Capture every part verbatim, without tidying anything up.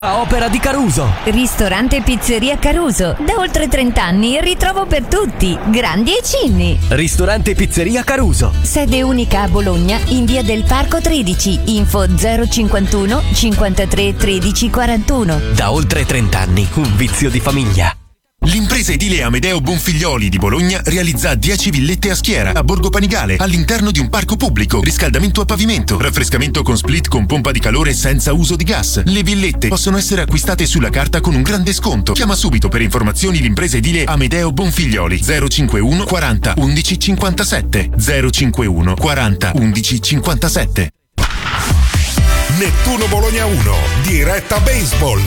A opera di Caruso. Ristorante e pizzeria Caruso. Da oltre trenta anni il ritrovo per tutti, grandi e cinni. Ristorante e pizzeria Caruso. Sede unica a Bologna, in via del Parco tredici. Info zero cinquantuno cinquantatré tredici quarantuno. Da oltre trenta anni, un vizio di famiglia. L'impresa edile Amedeo Bonfiglioli di Bologna realizza dieci villette a schiera a Borgo Panigale all'interno di un parco pubblico, riscaldamento a pavimento, raffrescamento con split con pompa di calore senza uso di gas. Le villette possono essere acquistate sulla carta con un grande sconto. Chiama subito per informazioni l'impresa edile Amedeo Bonfiglioli zero cinquantuno quaranta undici cinquantasette zero cinquantuno quaranta undici cinquantasette. Nettuno Bologna uno, diretta baseball.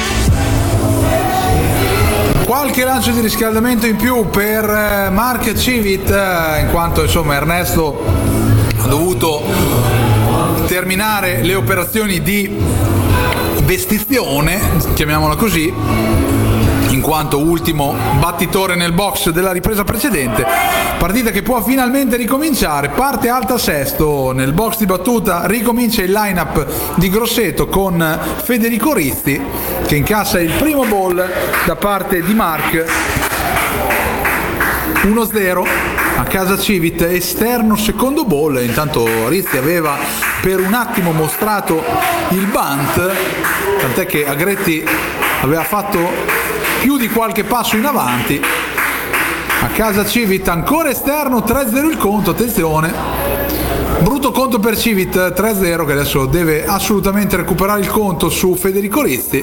Qualche lancio di riscaldamento in più per Mark Civit, in quanto insomma Ernesto ha dovuto terminare le operazioni di vestizione, chiamiamola così, in quanto ultimo battitore nel box della ripresa precedente. Partita che può finalmente ricominciare. Parte alta sesto, nel box di battuta ricomincia il line-up di Grosseto con Federico Rizzi che incassa il primo ball da parte di Mark. uno zero a casa Civit, esterno secondo ball. Intanto Rizzi aveva per un attimo mostrato il bunt, tant'è che Agretti aveva fatto più di qualche passo in avanti. A casa Civit ancora esterno, tre zero il conto, attenzione, brutto conto per Civit, tre zero, che adesso deve assolutamente recuperare il conto su Federico Rizzi.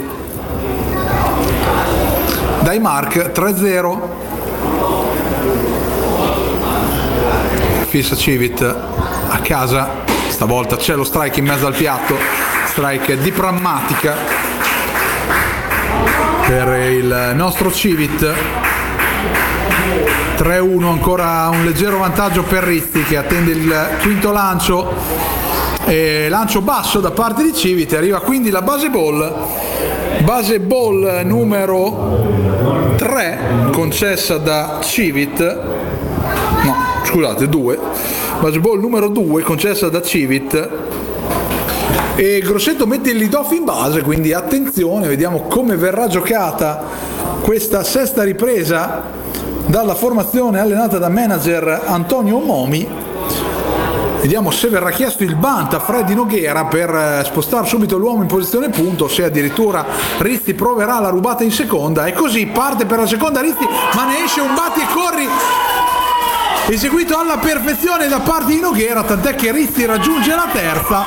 Dai Mark, tre zero, fissa Civit a casa, stavolta c'è lo strike in mezzo al piatto, strike di prammatica per il nostro Civit. tre uno, ancora un leggero vantaggio per Rizzi che attende il quinto lancio, e lancio basso da parte di Civit, arriva quindi la base ball, base ball numero tre concessa da Civit, no scusate due, base ball numero due concessa da Civit, e Grosseto mette il lead off in base, quindi attenzione, vediamo come verrà giocata questa sesta ripresa dalla formazione allenata da manager Antonio Momi. Vediamo se verrà chiesto il bunt a Freddy Noghera per spostare subito l'uomo in posizione punto, se addirittura Rizzi proverà la rubata in seconda, e così parte per la seconda Rizzi, ma ne esce un batti e corri eseguito alla perfezione da parte di Noghera, tant'è che Rizzi raggiunge la terza.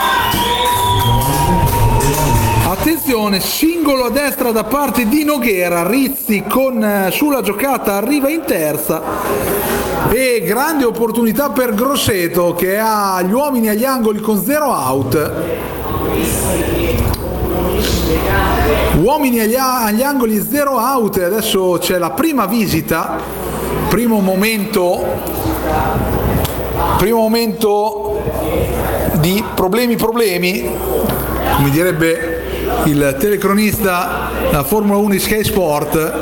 Attenzione, singolo a destra da parte di Noghera, Rizzi con sulla giocata arriva in terza, e grande opportunità per Grosseto che ha gli uomini agli angoli con zero out. Uomini agli, agli angoli zero out, e adesso c'è la prima visita, primo momento, primo momento di problemi problemi, come direbbe il telecronista della Formula uno di Sky Sport.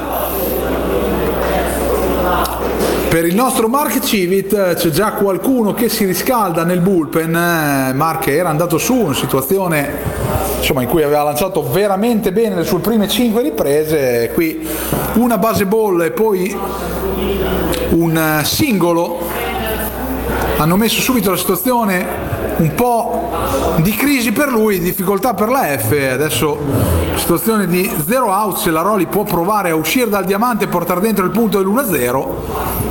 Per il nostro Mark Civit c'è già qualcuno che si riscalda nel bullpen. Mark era andato su, una situazione insomma in cui aveva lanciato veramente bene le sue prime cinque riprese, qui una base ball e poi un singolo hanno messo subito la situazione un po' di crisi per lui, difficoltà per la F. Adesso situazione di zero out, se la Roli può provare a uscire dal diamante e portare dentro il punto dell'uno a zero.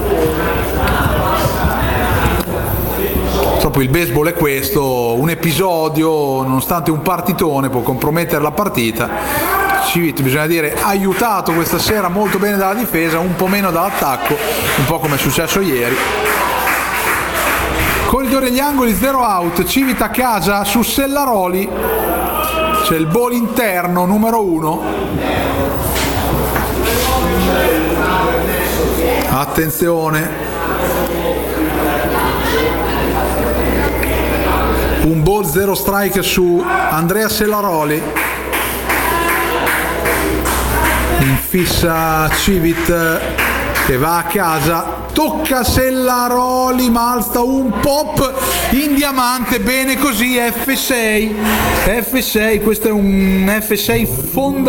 Purtroppo il baseball è questo, un episodio nonostante un partitone può compromettere la partita. Civit, bisogna dire, aiutato questa sera molto bene dalla difesa, un po' meno dall'attacco, un po' come è successo ieri. Corridore agli angoli, zero out, Civit a casa su Sellaroli, c'è il ball interno numero uno. Attenzione, un ball zero strike su Andrea Sellaroli, in fissa Civit che va a casa, tocca Sellaroli, ma alza un pop in diamante, bene così, F sei, F sei, questo è un F sei fondamentale.